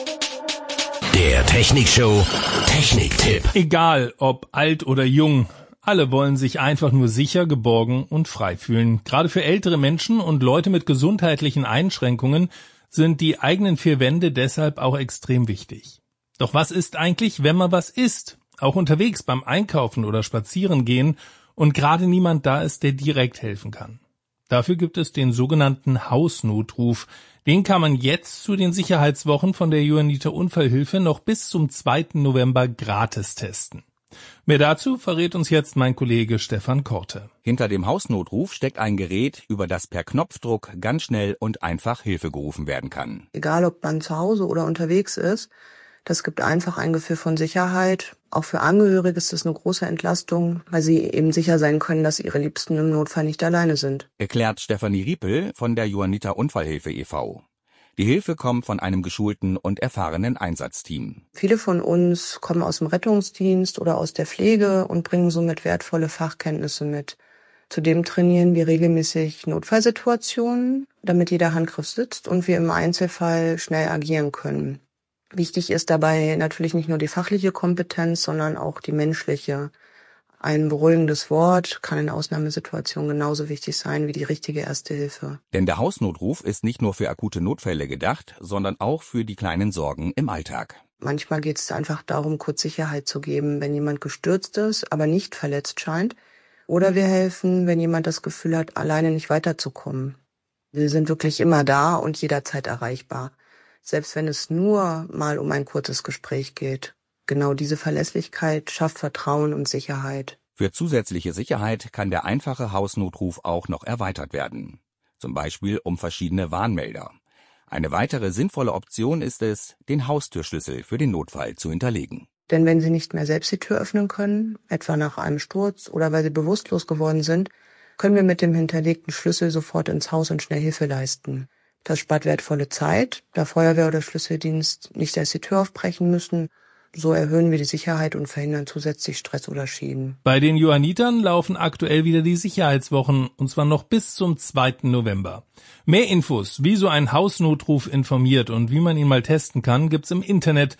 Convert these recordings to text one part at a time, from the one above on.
Der Technikshow Techniktipp. Egal ob alt oder jung, alle wollen sich einfach nur sicher, geborgen und frei fühlen. Gerade für ältere Menschen und Leute mit gesundheitlichen Einschränkungen sind die eigenen vier Wände deshalb auch extrem wichtig. Doch was ist eigentlich, wenn man was isst? Auch unterwegs beim Einkaufen oder Spazierengehen und gerade niemand da ist, der direkt helfen kann. Dafür gibt es den sogenannten Hausnotruf. Den kann man jetzt zu den Sicherheitswochen von der Johanniter Unfallhilfe noch bis zum 2. November gratis testen. Mehr dazu verrät uns jetzt mein Kollege Stefan Korte. Hinter dem Hausnotruf steckt ein Gerät, über das per Knopfdruck ganz schnell und einfach Hilfe gerufen werden kann. Egal, ob man zu Hause oder unterwegs ist, das gibt einfach ein Gefühl von Sicherheit. Auch für Angehörige ist es eine große Entlastung, weil sie eben sicher sein können, dass ihre Liebsten im Notfall nicht alleine sind. Erklärt Stefanie Riepel von der Johanniter Unfallhilfe e.V. Die Hilfe kommt von einem geschulten und erfahrenen Einsatzteam. Viele von uns kommen aus dem Rettungsdienst oder aus der Pflege und bringen somit wertvolle Fachkenntnisse mit. Zudem trainieren wir regelmäßig Notfallsituationen, damit jeder Handgriff sitzt und wir im Einzelfall schnell agieren können. Wichtig ist dabei natürlich nicht nur die fachliche Kompetenz, sondern auch die menschliche. Ein beruhigendes Wort kann in Ausnahmesituationen genauso wichtig sein wie die richtige Erste Hilfe. Denn der Hausnotruf ist nicht nur für akute Notfälle gedacht, sondern auch für die kleinen Sorgen im Alltag. Manchmal geht es einfach darum, kurz Sicherheit zu geben, wenn jemand gestürzt ist, aber nicht verletzt scheint. Oder wir helfen, wenn jemand das Gefühl hat, alleine nicht weiterzukommen. Wir sind wirklich immer da und jederzeit erreichbar. Selbst wenn es nur mal um ein kurzes Gespräch geht. Genau diese Verlässlichkeit schafft Vertrauen und Sicherheit. Für zusätzliche Sicherheit kann der einfache Hausnotruf auch noch erweitert werden. Zum Beispiel um verschiedene Warnmelder. Eine weitere sinnvolle Option ist es, den Haustürschlüssel für den Notfall zu hinterlegen. Denn wenn Sie nicht mehr selbst die Tür öffnen können, etwa nach einem Sturz oder weil Sie bewusstlos geworden sind, können wir mit dem hinterlegten Schlüssel sofort ins Haus und schnell Hilfe leisten. Das spart wertvolle Zeit, da Feuerwehr oder Schlüsseldienst nicht erst die Tür aufbrechen müssen. So erhöhen wir die Sicherheit und verhindern zusätzlich Stress oder Schäden. Bei den Johannitern laufen aktuell wieder die Sicherheitswochen, und zwar noch bis zum 2. November. Mehr Infos, wie so ein Hausnotruf informiert und wie man ihn mal testen kann, gibt's im Internet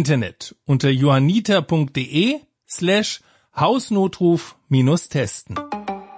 unter johanniter.de/Hausnotruf-testen.